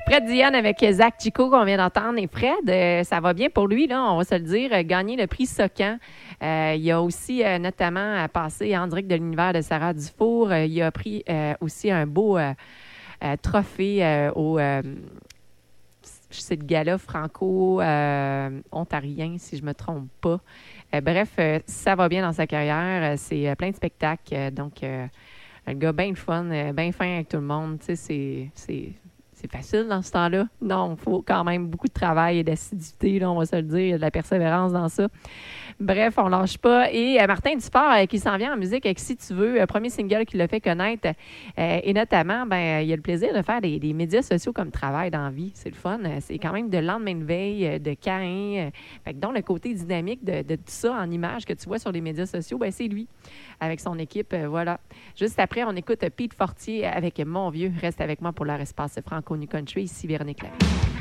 Fred Dionne avec Zach Chico qu'on vient d'entendre. Et Fred, ça va bien pour lui, là, on va se le dire, gagner le prix Socan. Il a aussi notamment passé en direct de l'univers de Sarah Dufour. Il a pris aussi un beau trophée au... c'est le gala franco-ontarien, si je ne me trompe pas. Bref, ça va bien dans sa carrière. C'est plein de spectacles. Donc, un gars bien fun, bien fin avec tout le monde. Tu sais, c'est facile dans ce temps-là. Non, il faut quand même beaucoup de travail et d'assiduité, là, on va se le dire. Il y a de la persévérance dans ça. Bref, on lâche pas. Et Martin Dufort, qui s'en vient en musique avec Si tu veux, premier single qui l'a fait connaître. Et notamment, il a le plaisir de faire des médias sociaux comme travail dans la vie. C'est le fun. C'est quand même de lendemain de veille, de Caïn. Fait que donc, le côté dynamique de tout ça en images que tu vois sur les médias sociaux, c'est lui, avec son équipe. Voilà. Juste après, on écoute Pete Fortier avec Mon Vieux. Reste avec moi pour leur espace franco New Country. Ici Véronique Lavigne.